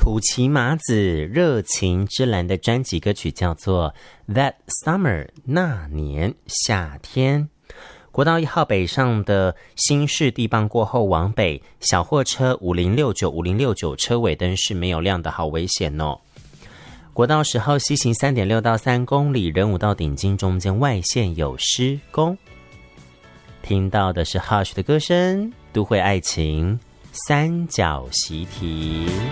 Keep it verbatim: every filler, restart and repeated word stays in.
土岐麻子热情之蓝的专辑歌曲叫做 That Summer 那年夏天。国道一号北上的新市地磅过后往北，小货车五零六九 五零六九车尾灯是没有亮的，好危险哦。国道十号西行 三点六到三公里，仁武到顶金中间外线有施工。听到的是 Hush 的歌声，都会爱情三角习题。